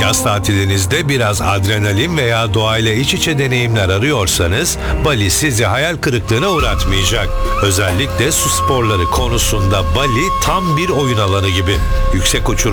Yaz tatilinizde biraz adrenalin veya doğayla iç içe deneyimler arıyorsanız Bali sizi hayal kırıklığına uğratmayacak. Özellikle su sporları konusunda Bali tam bir oyun alanı gibi. Yüksek uçurum